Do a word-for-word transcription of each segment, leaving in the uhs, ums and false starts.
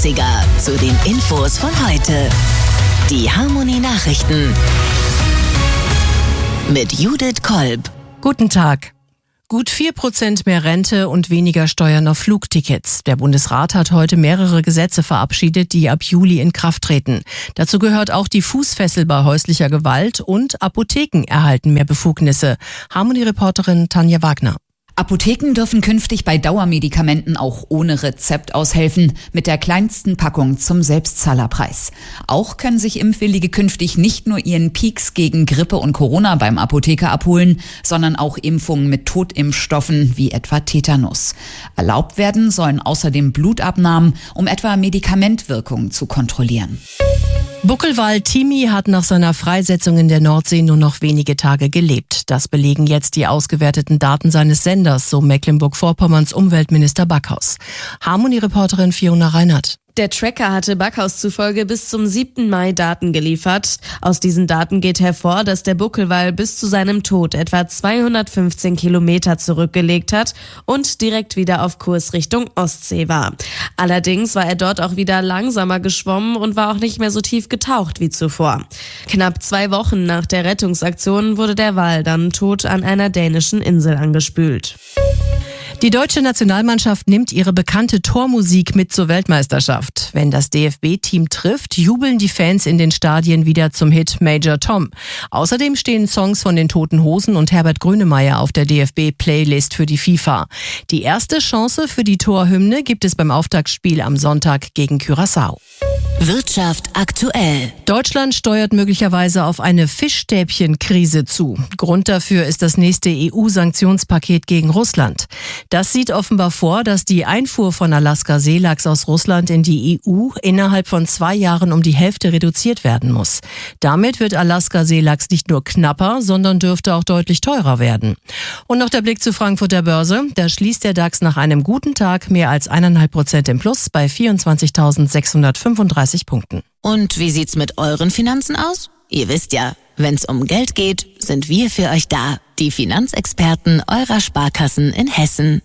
dreißiger zu den Infos von heute. Die Harmony Nachrichten mit Judith Kolb. Guten Tag. Gut vier Prozent mehr Rente und weniger Steuern auf Flugtickets. Der Bundesrat hat heute mehrere Gesetze verabschiedet, die ab Juli in Kraft treten. Dazu gehört auch die Fußfessel bei häuslicher Gewalt und Apotheken erhalten mehr Befugnisse. Harmony-Reporterin Tanja Wagner. Apotheken dürfen künftig bei Dauermedikamenten auch ohne Rezept aushelfen, mit der kleinsten Packung zum Selbstzahlerpreis. Auch können sich Impfwillige künftig nicht nur ihren Peaks gegen Grippe und Corona beim Apotheker abholen, sondern auch Impfungen mit Totimpfstoffen wie etwa Tetanus. Erlaubt werden sollen außerdem Blutabnahmen, um etwa Medikamentwirkungen zu kontrollieren. Buckelwal Timi hat nach seiner Freisetzung in der Nordsee nur noch wenige Tage gelebt. Das belegen jetzt die ausgewerteten Daten seines Senders, so Mecklenburg-Vorpommerns Umweltminister Backhaus. Harmony-Reporterin Fiona Reinhardt. Der Tracker hatte Backhaus zufolge bis zum siebten Mai Daten geliefert. Aus diesen Daten geht hervor, dass der Buckelwal bis zu seinem Tod etwa zweihundertfünfzehn Kilometer zurückgelegt hat und direkt wieder auf Kurs Richtung Ostsee war. Allerdings war er dort auch wieder langsamer geschwommen und war auch nicht mehr so tief getaucht wie zuvor. Knapp zwei Wochen nach der Rettungsaktion wurde der Wal dann tot an einer dänischen Insel angespült. Die deutsche Nationalmannschaft nimmt ihre bekannte Tormusik mit zur Weltmeisterschaft. Wenn das D F B-Team trifft, jubeln die Fans in den Stadien wieder zum Hit Major Tom. Außerdem stehen Songs von den Toten Hosen und Herbert Grönemeyer auf der D F B-Playlist für die FIFA. Die erste Chance für die Torhymne gibt es beim Auftaktspiel am Sonntag gegen Curaçao. Wirtschaft aktuell. Deutschland steuert möglicherweise auf eine Fischstäbchenkrise zu. Grund dafür ist das nächste E U-Sanktionspaket gegen Russland. Das sieht offenbar vor, dass die Einfuhr von Alaska-Seelachs aus Russland in die E U innerhalb von zwei Jahren um die Hälfte reduziert werden muss. Damit wird Alaska-Seelachs nicht nur knapper, sondern dürfte auch deutlich teurer werden. Und noch der Blick zur Frankfurter Börse. Da schließt der DAX nach einem guten Tag mehr als eineinhalb Prozent im Plus bei vierundzwanzigtausendsechshundertfünfunddreißig Punkten. Und wie sieht's mit euren Finanzen aus? Ihr wisst ja, wenn's um Geld geht, sind wir für euch da. Die Finanzexperten eurer Sparkassen in Hessen.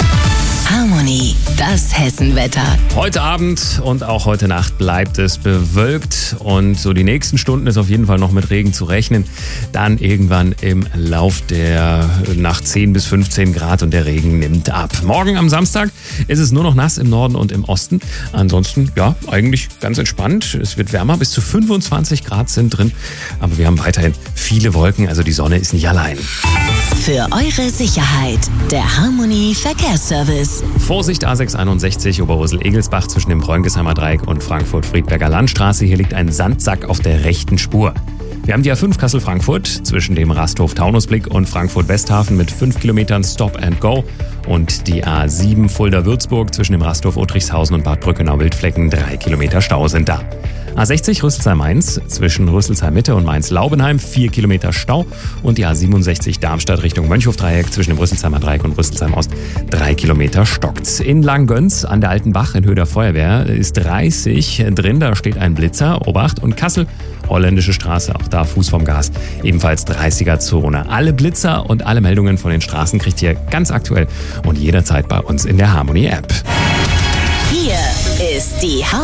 Harmony, das Hessenwetter. Heute Abend und auch heute Nacht bleibt es bewölkt und so die nächsten Stunden ist auf jeden Fall noch mit Regen zu rechnen. Dann irgendwann im Lauf der Nacht zehn bis fünfzehn Grad und der Regen nimmt ab. Morgen am Samstag ist es nur noch nass im Norden und im Osten. Ansonsten, ja, eigentlich ganz entspannt. Es wird wärmer, bis zu fünfundzwanzig Grad sind drin. Aber wir haben weiterhin viele Wolken, also die Sonne ist nicht allein. Für eure Sicherheit, der Harmony Verkehrsservice. Vorsicht A sechs einundsechzig Oberhosel-Egelsbach zwischen dem Bräunkesheimer Dreieck und Frankfurt-Friedberger Landstraße. Hier liegt ein Sandsack auf der rechten Spur. Wir haben die A fünf Kassel-Frankfurt zwischen dem Rasthof-Taunusblick und Frankfurt-Westhafen mit fünf Kilometern Stop and Go. Und die A sieben Fulda-Würzburg zwischen dem Rasthof Uttrichshausen und Bad Brückenau-Wildflecken. Drei Kilometer Stau sind da. A sechzig Rüsselsheim-Mainz zwischen Rüsselsheim-Mitte und Mainz-Laubenheim, vier Kilometer Stau. Und die A siebenundsechzig Darmstadt Richtung Mönchhofdreieck zwischen dem Rüsselsheimer Dreieck und Rüsselsheim-Ost, drei Kilometer stockt's. In Langgöns an der Alten Bach in Höhe der Feuerwehr ist dreißig drin, da steht ein Blitzer, Obacht. Und Kassel, Holländische Straße, auch da Fuß vom Gas, ebenfalls dreißiger-Zone. Alle Blitzer und alle Meldungen von den Straßen kriegt ihr ganz aktuell und jederzeit bei uns in der Harmony-App. Hier ist die Harmony.